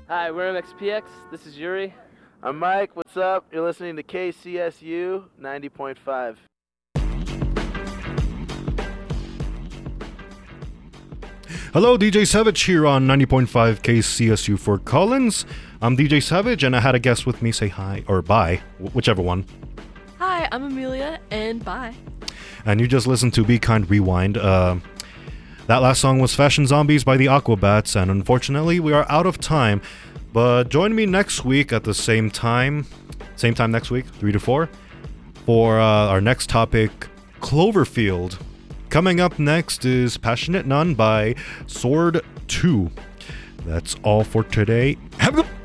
Hi, we're MXPX. This is Yuri. I'm Mike. What's up? You're listening to KCSU 90.5. Hello, DJ Savage here on 90.5 KCSU Fort Collins. I'm DJ Savage, and I had a guest with me say hi, or bye, whichever one. Hi, I'm Amelia, and bye. And you just listened to Be Kind Rewind. That last song was Fashion Zombies by the Aquabats, and unfortunately, we are out of time. But join me next week at the same time next week, 3 to 4, for our next topic, Cloverfield. Coming up next is Passionate Nun by Sword 2. That's all for today. Have a good